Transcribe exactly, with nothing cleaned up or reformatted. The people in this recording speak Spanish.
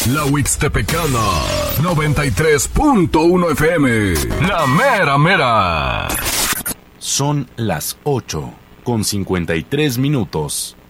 La Huixtepecana, noventa y tres punto uno F M. La mera mera. Son las ocho con cincuenta y tres minutos.